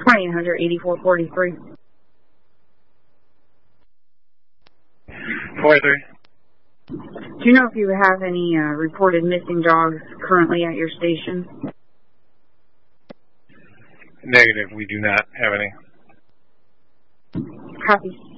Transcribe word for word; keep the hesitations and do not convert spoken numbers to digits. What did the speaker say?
twenty-eight hundred, eighty-four forty-three. forty-three. Do you know if you have any uh, reported missing dogs currently at your station? Negative, we do not have any. Copy.